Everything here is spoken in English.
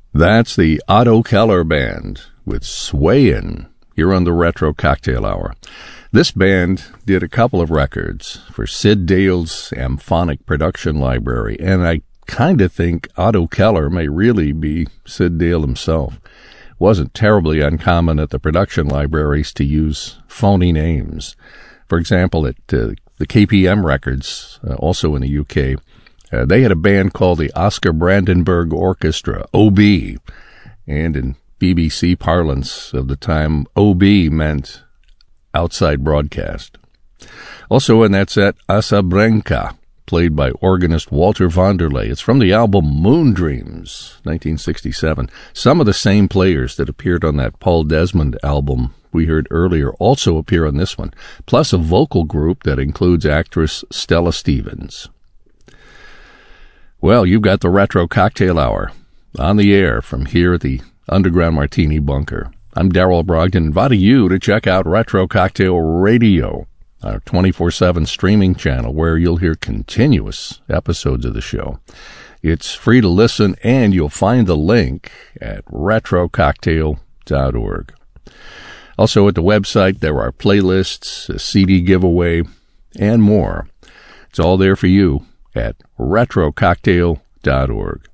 That's the Otto Keller Band with Swayin' here on the Retro Cocktail Hour. This band did a couple of records for Sid Dale's Amphonic Production Library, and I kind of think Otto Keller may really be Sid Dale himself. It wasn't terribly uncommon at the production libraries to use phony names. For example, at the KPM Records, also in the UK, they had a band called the Oscar Brandenburg Orchestra, OB, and in BBC parlance of the time, OB meant outside broadcast. Also in that set, Asabrenka, played by organist Walter Vanderlei. It's from the album Moon Dreams, 1967. Some of the same players that appeared on that Paul Desmond album we heard earlier also appear on this one, plus a vocal group that includes actress Stella Stevens. Well, you've got the Retro Cocktail Hour on the air from here at the Underground Martini Bunker. I'm Darrell Brogdon, inviting you to check out Retro Cocktail Radio, our 24/7 streaming channel where you'll hear continuous episodes of the show. It's free to listen, and you'll find the link at retrococktail.org. Also at the website, there are playlists, a CD giveaway, and more. It's all there for you at retrococktail.org.